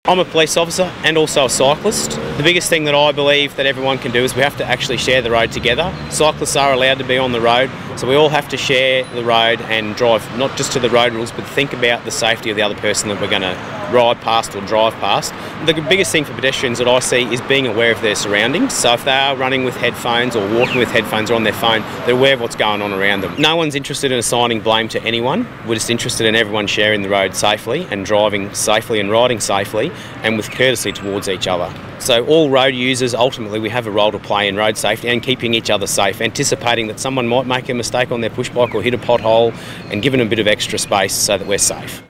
I'm a police officer and also a cyclist. The biggest thing that I believe that everyone can do is we have to actually share the road together. Cyclists are allowed to be on the road, so we all have to share the road and drive not just to the road rules, but think about the safety of the other person that we're going to ride past or drive past. The biggest thing for pedestrians that I see is being aware of their surroundings. So if they are running with headphones or walking with headphones or on their phone, they're aware of what's going on around them. No one's interested in assigning blame to anyone. We're just interested in everyone sharing the road safely and driving safely and riding safely and with courtesy towards each other. So all road users, ultimately, we have a role to play in road safety and keeping each other safe, anticipating that someone might make a mistake on their push bike or hit a pothole and giving them a bit of extra space so that we're safe.